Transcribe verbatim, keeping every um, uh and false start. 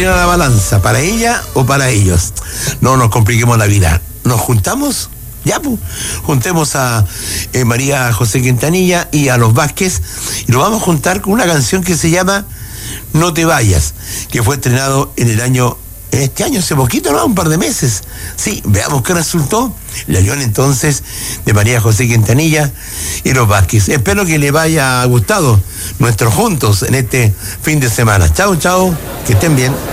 La balanza, ¿para ella o para ellos? No nos compliquemos la vida. ¿Nos juntamos? Ya, pues, juntemos a eh, María José Quintanilla y a los Vázquez y lo vamos a juntar con una canción que se llama No te vayas, que fue estrenado en el año, en este año, hace poquito, ¿no? Un par de meses. Sí, veamos qué resultó. La unión entonces de María José Quintanilla y los Vázquez. Espero que les haya gustado nuestros juntos en este fin de semana. Chao, chao, que estén bien.